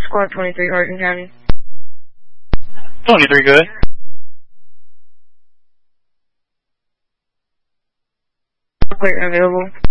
Squad 23, Hardin County. 23, good. Clear and available.